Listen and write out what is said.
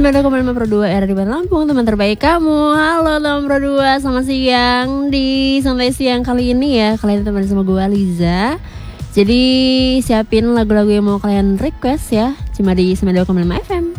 92,5 Pro 2 RRI Lampung, teman terbaik kamu. Halo teman Pro 2, selamat siang. Di santai siang kali ini ya, kalian teman sama gue Liza. Jadi siapin lagu-lagu yang mau kalian request ya, cuma di 92,5 FM.